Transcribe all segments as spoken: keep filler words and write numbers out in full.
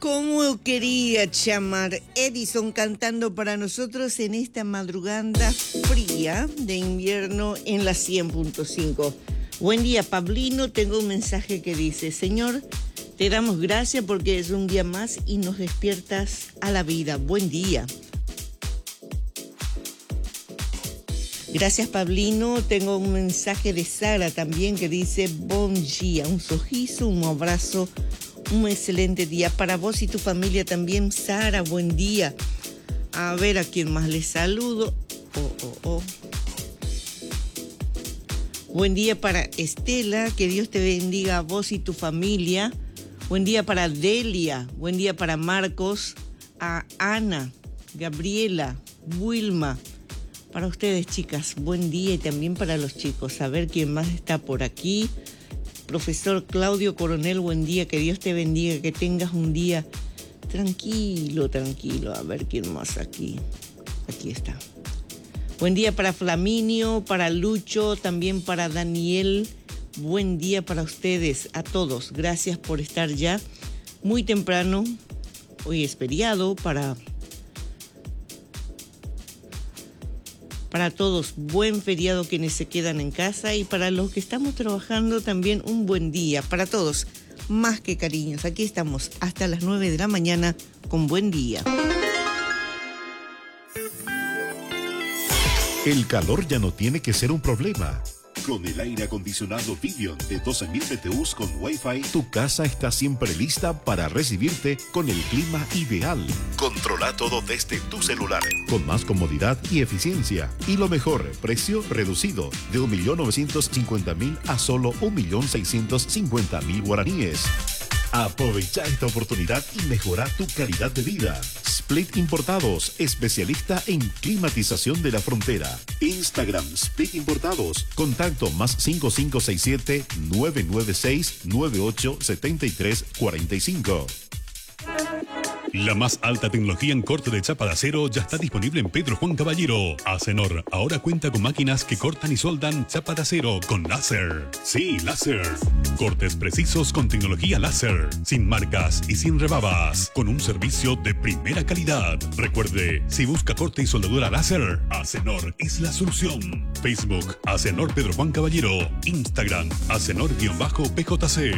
Como quería llamar Edison cantando para nosotros en esta madrugada fría de invierno en la cien punto cinco. Buen día, Pablino. Tengo un mensaje que dice: Señor, te damos gracias porque es un día más y nos despiertas a la vida. Buen día. Gracias, Pablino. Tengo un mensaje de Sara también que dice: Bon día, un sojizo, un abrazo, un excelente día para vos y tu familia también, Sara. Buen día. A ver a quién más les saludo. Oh, oh, oh. Buen día para Estela, que Dios te bendiga a vos y tu familia. Buen día para Delia, buen día para Marcos, a Ana, Gabriela, Wilma. Para ustedes, chicas, buen día, y también para los chicos. A ver quién más está por aquí. Profesor Claudio Coronel, buen día, que Dios te bendiga, que tengas un día tranquilo, tranquilo. A ver quién más aquí. Aquí está. Buen día para Flaminio, para Lucho, también para Daniel. Buen día para ustedes, a todos. Gracias por estar ya muy temprano. Hoy es feriado para, para todos. Buen feriado quienes se quedan en casa, y para los que estamos trabajando también un buen día. Para todos, más que cariños. Aquí estamos hasta las nueve de la mañana con Buen Día. El calor ya no tiene que ser un problema. Con el aire acondicionado Vivion de doce mil B T Us con Wi-Fi, tu casa está siempre lista para recibirte con el clima ideal. Controla todo desde tu celular, con más comodidad y eficiencia. Y lo mejor, precio reducido, de un millón novecientos cincuenta mil a solo un millón seiscientos cincuenta mil guaraníes. Aprovecha esta oportunidad y mejora tu calidad de vida. Split Importados, especialista en climatización de la frontera. Instagram Split Importados. Contacto más cinco cinco seis siete, nueve nueve seis, nueve ocho siete tres cuatro cinco. La más alta tecnología en corte de chapa de acero ya está disponible en Pedro Juan Caballero. Acenor ahora cuenta con máquinas que cortan y soldan chapa de acero con láser. Sí, láser. Cortes precisos con tecnología láser, sin marcas y sin rebabas, con un servicio de primera calidad. Recuerde, si busca corte y soldadura láser, Acenor es la solución. Facebook, Acenor Pedro Juan Caballero. Instagram, Acenor-P J C.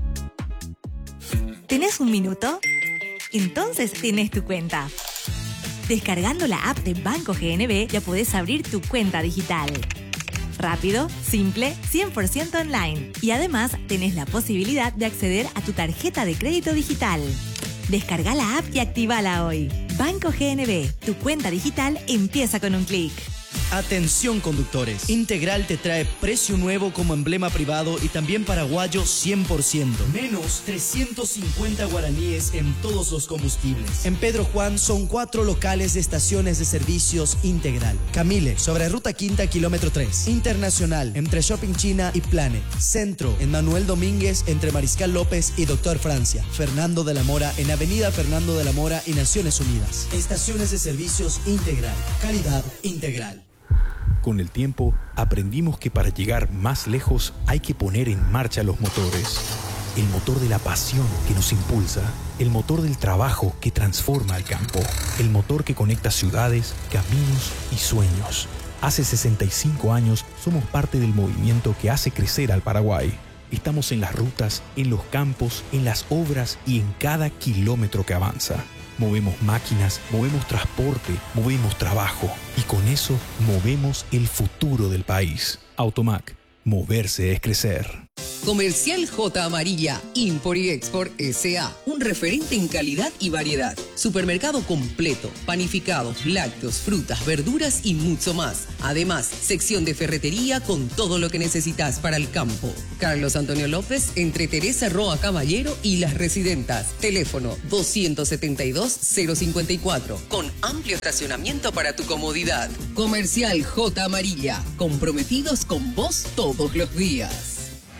¿Tenés un minuto? Entonces tenés tu cuenta. Descargando la app de Banco G N B ya podés abrir tu cuenta digital. Rápido, simple, cien por ciento online. Y además tenés la posibilidad de acceder a tu tarjeta de crédito digital. Descarga la app y actívala hoy. Banco G N B, tu cuenta digital empieza con un clic. Atención, conductores. Integral te trae precio nuevo como emblema privado y también paraguayo cien por ciento. Menos trescientos cincuenta guaraníes en todos los combustibles. En Pedro Juan son cuatro locales de estaciones de servicios Integral. Camile, sobre Ruta Quinta, kilómetro tres. Internacional, entre Shopping China y Planet. Centro, en Manuel Domínguez, entre Mariscal López y Doctor Francia. Fernando de la Mora, en Avenida Fernando de la Mora y Naciones Unidas. Estaciones de servicios Integral. Calidad integral. Con el tiempo, aprendimos que para llegar más lejos hay que poner en marcha los motores. El motor de la pasión que nos impulsa, el motor del trabajo que transforma al campo, el motor que conecta ciudades, caminos y sueños. Hace sesenta y cinco años somos parte del movimiento que hace crecer al Paraguay. Estamos en las rutas, en los campos, en las obras y en cada kilómetro que avanza. Movemos máquinas, movemos transporte, movemos trabajo y con eso movemos el futuro del país. Automac, moverse es crecer. Comercial J Amarilla, Import y Export S A, un referente en calidad y variedad. Supermercado completo, panificados, lácteos, frutas, verduras y mucho más. Además, sección de ferretería con todo lo que necesitas para el campo. Carlos Antonio López, entre Teresa Roa Caballero y Las Residentas. Teléfono doscientos setenta y dos, cero cincuenta y cuatro, con amplio estacionamiento para tu comodidad. Comercial J Amarilla, comprometidos con vos todos los días.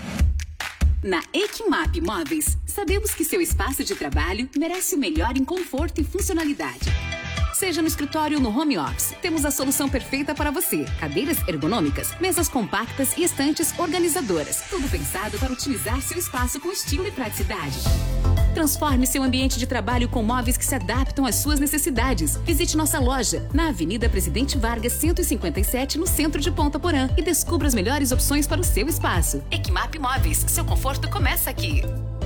Na Equimap Móveis, sabemos que seu espaço de trabalho merece o melhor em conforto e funcionalidade. Seja no escritório ou no home office, temos a solução perfeita para você. Cadeiras ergonômicas, mesas compactas e estantes organizadoras. Tudo pensado para otimizar seu espaço com estilo e praticidade. Transforme seu ambiente de trabalho com móveis que se adaptam às suas necessidades. Visite nossa loja na Avenida Presidente Vargas, cento e cinquenta e sete, no centro de Ponta Porã, e descubra as melhores opções para o seu espaço. Equimap Móveis, seu conforto começa aqui.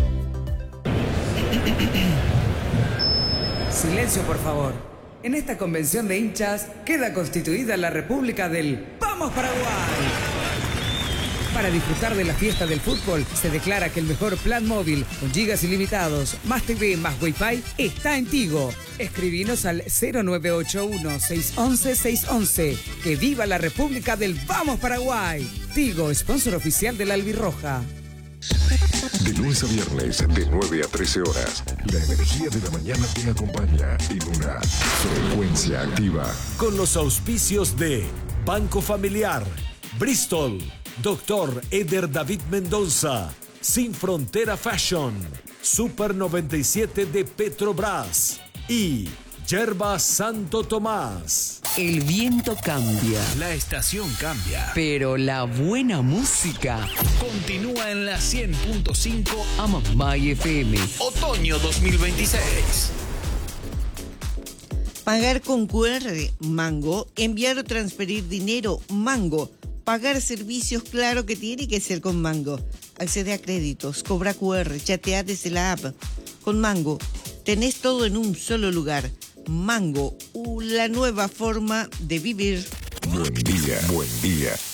Silencio, por favor. En esta convención de hinchas queda constituida la República del ¡Vamos Paraguay! Para disfrutar de la fiesta del fútbol, se declara que el mejor plan móvil con gigas ilimitados, más T V, más Wi-Fi, está en Tigo. Escribinos al cero nueve ocho uno, seis once, seis once. ¡Que viva la República del Vamos Paraguay! Tigo, sponsor oficial de la Albirroja. De lunes a viernes, de nueve a trece horas, la energía de la mañana te acompaña en una frecuencia activa. Con los auspicios de Banco Familiar, Bristol, Doctor Eder David Mendoza, Sin Frontera Fashion, Super noventa y siete de Petrobras y Yerba Santo Tomás. El viento cambia, la estación cambia, pero la buena música continúa en la cien punto cinco Amamay F M. Otoño dos mil veintiséis. Pagar con Q R, Mango. Enviar o transferir dinero, Mango. Pagar servicios, claro que tiene que ser con Mango. Accede a créditos, cobra Q R, chatea desde la app. Con Mango tenés todo en un solo lugar. Mango, la nueva forma de vivir. Buen día, buen día.